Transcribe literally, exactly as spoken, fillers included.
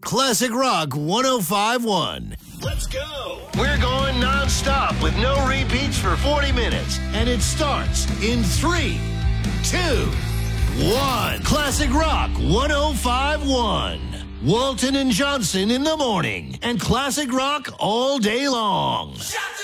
Classic Rock one oh five one. Let's go. We're going non-stop with no repeats for forty minutes. And it starts in three, two, one. Classic Rock one oh five one. Walton and Johnson in the morning. And Classic Rock all day long.